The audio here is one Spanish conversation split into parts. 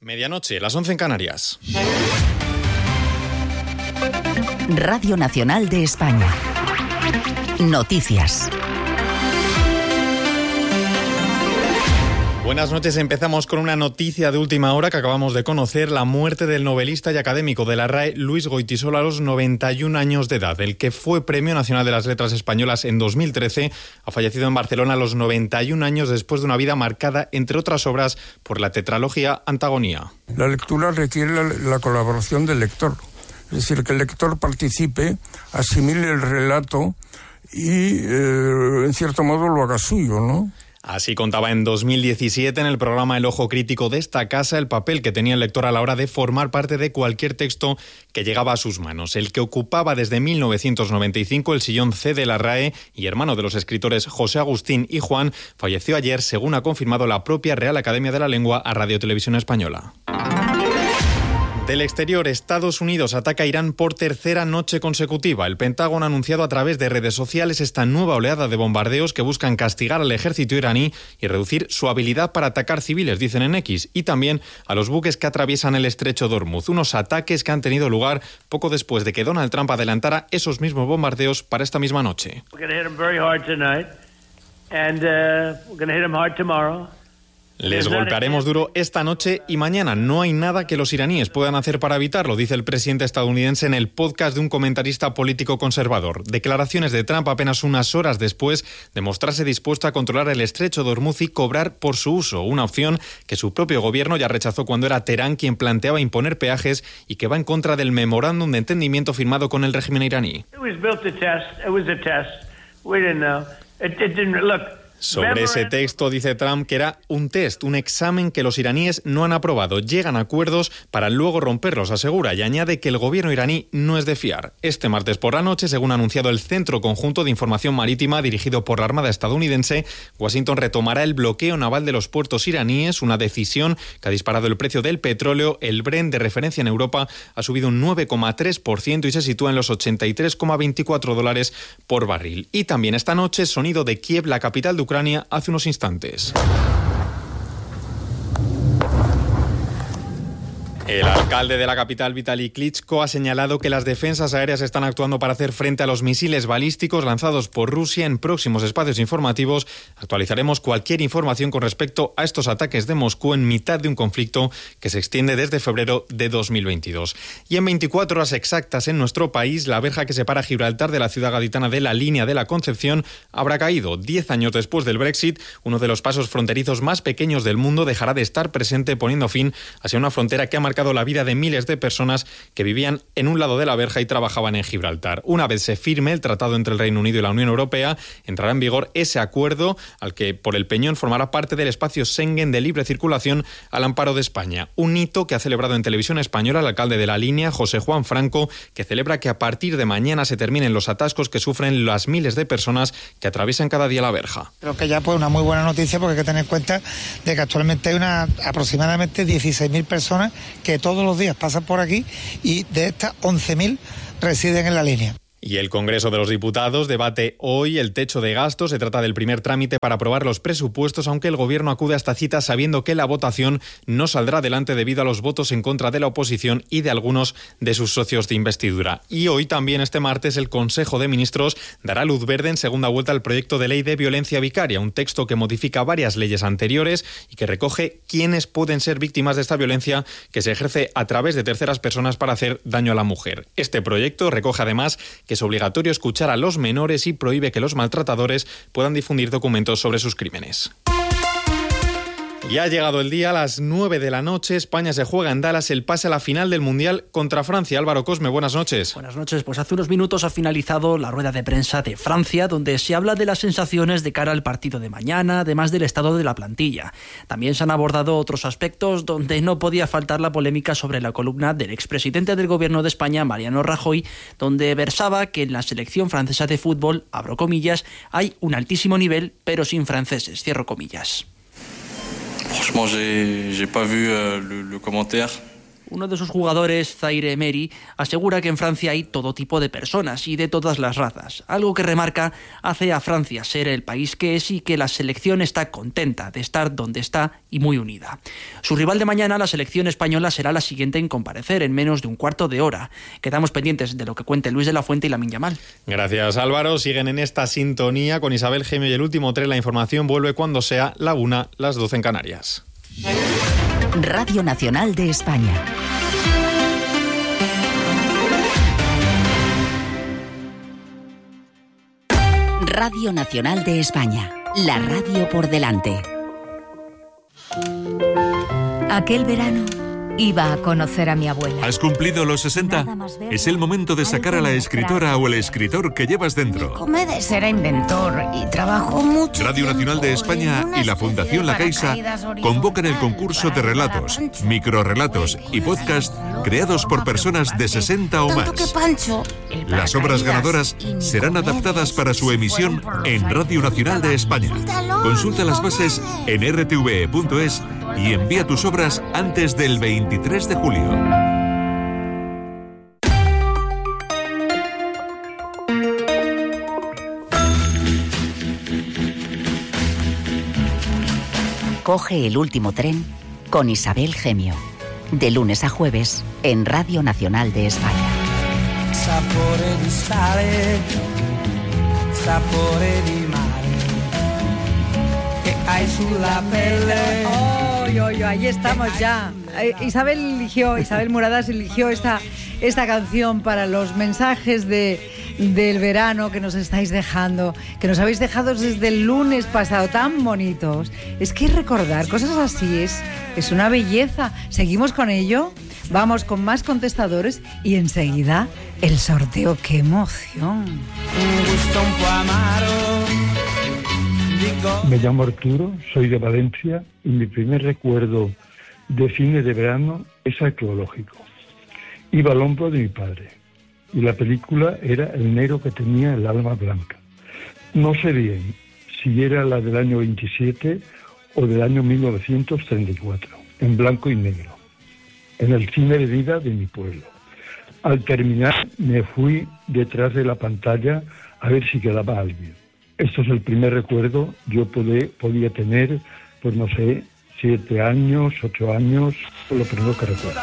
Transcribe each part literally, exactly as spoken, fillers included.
Medianoche, las once en Canarias. Radio Nacional de España. Noticias. Buenas noches, empezamos con una noticia de última hora que acabamos de conocer, la muerte del novelista y académico de la R A E, Luis Goytisolo, a los noventa y un años de edad. El que fue Premio Nacional de las Letras Españolas en dos mil trece ha fallecido en Barcelona a los noventa y un años después de una vida marcada, entre otras obras, por la tetralogía Antagonía. La lectura requiere la, la colaboración del lector, es decir, que el lector participe, asimile el relato y, eh, en cierto modo, lo haga suyo, ¿no? Así contaba en dos mil diecisiete en el programa El Ojo Crítico de esta casa el papel que tenía el lector a la hora de formar parte de cualquier texto que llegaba a sus manos. El que ocupaba desde mil novecientos noventa y cinco el sillón C de la R A E y hermano de los escritores José Agustín y Juan, falleció ayer, según ha confirmado la propia Real Academia de la Lengua a Radio Televisión Española. Del exterior, Estados Unidos ataca a Irán por tercera noche consecutiva. El Pentágono ha anunciado a través de redes sociales esta nueva oleada de bombardeos que buscan castigar al ejército iraní y reducir su habilidad para atacar civiles, dicen en X, y también a los buques que atraviesan el estrecho de Hormuz. Unos ataques que han tenido lugar poco después de que Donald Trump adelantara esos mismos bombardeos para esta misma noche. Les golpearemos duro esta noche y mañana. No hay nada que los iraníes puedan hacer para evitarlo, dice el presidente estadounidense en el podcast de un comentarista político conservador. Declaraciones de Trump apenas unas horas después de mostrarse dispuesto a controlar el estrecho de Hormuz y cobrar por su uso, una opción que su propio gobierno ya rechazó cuando era Teherán quien planteaba imponer peajes y que va en contra del memorándum de entendimiento firmado con el régimen iraní. Sobre ese texto dice Trump que era un test, un examen que los iraníes no han aprobado. Llegan a acuerdos para luego romperlos, asegura, y añade que el gobierno iraní no es de fiar. Este martes por la noche, según ha anunciado el Centro Conjunto de Información Marítima dirigido por la Armada estadounidense, Washington retomará el bloqueo naval de los puertos iraníes, una decisión que ha disparado el precio del petróleo. El Brent, de referencia en Europa, ha subido un nueve coma tres por ciento y se sitúa en los ochenta y tres coma veinticuatro dólares por barril. Y también esta noche, sonido de Kiev, la capital de Ucrania, hace unos instantes. El alcalde de la capital, Vitaly Klitschko, ha señalado que las defensas aéreas están actuando para hacer frente a los misiles balísticos lanzados por Rusia en próximos espacios informativos. Actualizaremos cualquier información con respecto a estos ataques de Moscú en mitad de un conflicto que se extiende desde febrero de dos mil veintidós. Y en veinticuatro horas exactas en nuestro país, la verja que separa Gibraltar de la ciudad gaditana de la Línea de la Concepción habrá caído. Diez años después del Brexit, uno de los pasos fronterizos más pequeños del mundo dejará de estar presente, poniendo fin hacia una frontera que ha marcado la vida de miles de personas que vivían en un lado de la verja y trabajaban en Gibraltar. Una vez se firme el tratado entre el Reino Unido y la Unión Europea, entrará en vigor ese acuerdo al que por el Peñón formará parte del espacio Schengen de libre circulación al amparo de España. Un hito que ha celebrado en televisión española el alcalde de la Línea, José Juan Franco, que celebra que a partir de mañana se terminen los atascos que sufren las miles de personas que atraviesan cada día la verja. Creo que ya pues una muy buena noticia, porque hay que tener en cuenta de que actualmente hay una aproximadamente dieciséis mil personas que todos los días pasan por aquí y de estas once mil residen en la línea. Y el Congreso de los Diputados debate hoy el techo de gastos. Se trata del primer trámite para aprobar los presupuestos, aunque el Gobierno acude a esta cita sabiendo que la votación no saldrá adelante debido a los votos en contra de la oposición y de algunos de sus socios de investidura. Y hoy también, este martes, el Consejo de Ministros dará luz verde en segunda vuelta al proyecto de ley de violencia vicaria, un texto que modifica varias leyes anteriores y que recoge quiénes pueden ser víctimas de esta violencia que se ejerce a través de terceras personas para hacer daño a la mujer. Este proyecto recoge además que es obligatorio escuchar a los menores y prohíbe que los maltratadores puedan difundir documentos sobre sus crímenes. Ya ha llegado el día, a las nueve de la noche, España se juega en Dallas el pase a la final del Mundial contra Francia. Álvaro Cosme, buenas noches. Buenas noches, pues hace unos minutos ha finalizado la rueda de prensa de Francia, donde se habla de las sensaciones de cara al partido de mañana, además del estado de la plantilla. También se han abordado otros aspectos donde no podía faltar la polémica sobre la columna del expresidente del Gobierno de España, Mariano Rajoy, donde versaba que en la selección francesa de fútbol, abro comillas, hay un altísimo nivel, pero sin franceses, cierro comillas. Franchement, j'ai, j'ai pas vu euh, le, le commentaire. Uno de sus jugadores, Zaire Emery, asegura que en Francia hay todo tipo de personas y de todas las razas, algo que remarca hace a Francia ser el país que es y que la selección está contenta de estar donde está y muy unida. Su rival de mañana, la selección española, será la siguiente en comparecer en menos de un cuarto de hora. Quedamos pendientes de lo que cuente Luis de la Fuente y Lamine Yamal. Gracias, Álvaro. Siguen en esta sintonía con Isabel Gemio y el último tren. La información vuelve cuando sea la una, las doce en Canarias. Radio Nacional de España. Radio Nacional de España. La radio por delante. Aquel verano iba a conocer a mi abuela. ¿Has cumplido los sesenta? Es el momento de sacar a la escritora o el escritor que llevas dentro. Comedes era inventor y trabajó mucho. Radio Nacional de España y la Fundación La Caixa convocan el concurso de relatos, microrrelatos y podcast creados por personas de sesenta o más. Las obras ganadoras serán adaptadas para su emisión en Radio Nacional de España. Consulta las bases en r t v e punto es y envía tus obras antes del veintitrés de julio. Coge el último tren con Isabel Gemio. De lunes a jueves en Radio Nacional de España. Sapore di sale, sapore di mare, che hai sulla pelle. Oh, yo, yo, ahí estamos ya. Eh, Isabel eligió, Isabel Muradas eligió esta, esta canción para los mensajes de, del verano que nos estáis dejando, que nos habéis dejado desde el lunes pasado, tan bonitos. Es que recordar cosas así es, es una belleza. Seguimos con ello, vamos con más contestadores y enseguida el sorteo. ¡Qué emoción! Me llamo Arturo, soy de Valencia y mi primer recuerdo de cine de verano es arqueológico. Iba al hombro de mi padre y la película era El negro que tenía el alma blanca. No sé bien si era la del año veintisiete o del año mil novecientos treinta y cuatro, en blanco y negro, en el cine de vida de mi pueblo. Al terminar me fui detrás de la pantalla a ver si quedaba alguien. Esto es el primer recuerdo. Yo podé, podía tener, pues no sé, siete años, ocho años, lo primero que recuerdo.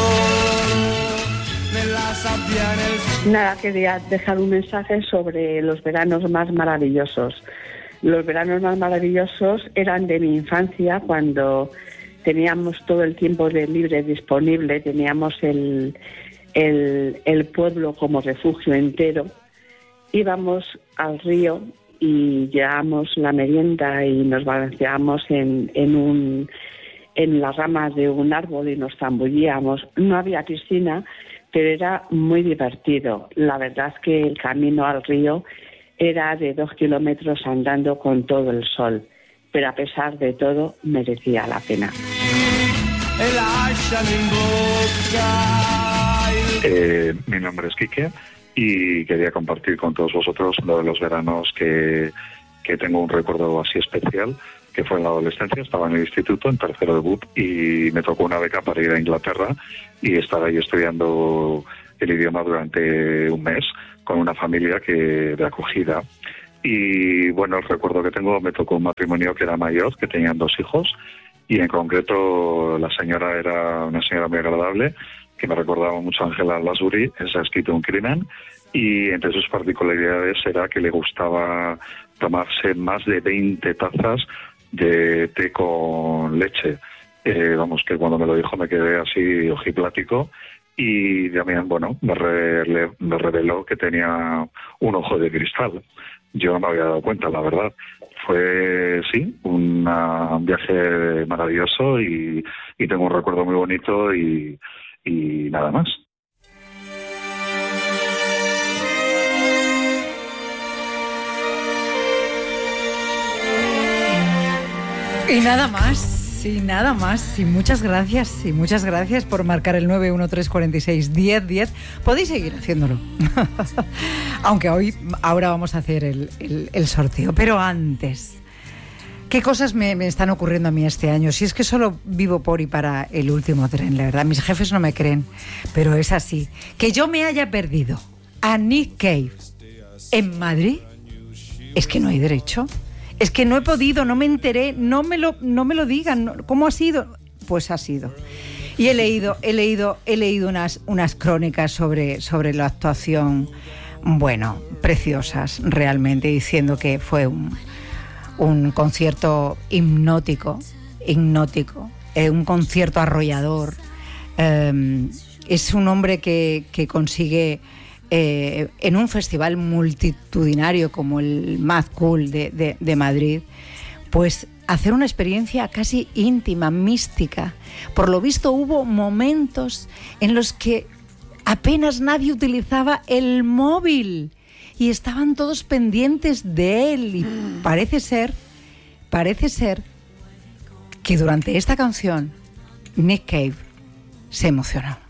Nada, quería dejar un mensaje sobre los veranos más maravillosos. Los veranos más maravillosos eran de mi infancia, cuando teníamos todo el tiempo de libre disponible, teníamos el, el, el pueblo como refugio entero. Íbamos al río y llevábamos la merienda y nos balanceábamos en, en, un, en las ramas de un árbol y nos zambullíamos. No había piscina, pero era muy divertido. La verdad es que el camino al río era de dos kilómetros andando con todo el sol, pero a pesar de todo merecía la pena. Eh, mi nombre es Quique y quería compartir con todos vosotros uno de los veranos que, que tengo un recuerdo así especial, que fue en la adolescencia. Estaba en el instituto, en tercero de B U P, y me tocó una beca para ir a Inglaterra y estar ahí estudiando el idioma durante un mes con una familia que de acogida. Y bueno, el recuerdo que tengo, me tocó un matrimonio que era mayor, que tenían dos hijos, y en concreto la señora era una señora muy agradable, que me recordaba mucho a Ángela Lansbury. Se ha escrito Un crimen, y entre sus particularidades era que le gustaba tomarse más de veinte tazas de té con leche. Eh, vamos, que cuando me lo dijo me quedé así ojiplático, y también, bueno, me, re, le, me reveló que tenía un ojo de cristal. Yo no me había dado cuenta, la verdad. Fue, sí, una, un viaje maravilloso y, y tengo un recuerdo muy bonito y, y nada más. Y nada más, y nada más, y muchas gracias, y muchas gracias por marcar el nueve uno tres cuatro seis, diez diez. Podéis seguir haciéndolo, aunque hoy, ahora vamos a hacer el, el, el sorteo, pero antes, ¿Qué cosas me, me están ocurriendo a mí este año? Si es que solo vivo por y para el último tren, la verdad. Mis jefes no me creen, pero es así. Que yo me haya perdido a Nick Cave en Madrid, es que no hay derecho. Es que no he podido, no me enteré, no me lo, no me lo digan. ¿Cómo ha sido? Pues ha sido. Y he leído, he leído, he leído unas, unas crónicas sobre, sobre la actuación, bueno, preciosas, realmente, diciendo que fue un... un concierto hipnótico, hipnótico, eh, un concierto arrollador. Eh, es un hombre que, que consigue, eh, en un festival multitudinario como el Mad Cool de, de, de Madrid, pues hacer una experiencia casi íntima, mística. Por lo visto hubo momentos en los que apenas nadie utilizaba el móvil. Y estaban todos pendientes de él. Y parece ser, parece ser que durante esta canción Nick Cave se emocionó.